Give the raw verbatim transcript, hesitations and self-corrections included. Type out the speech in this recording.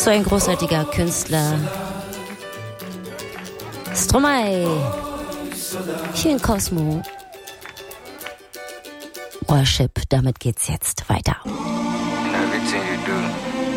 So ein großartiger Künstler. Stromae. Hier in Cosmo. Worship, damit geht's jetzt weiter. Everything you do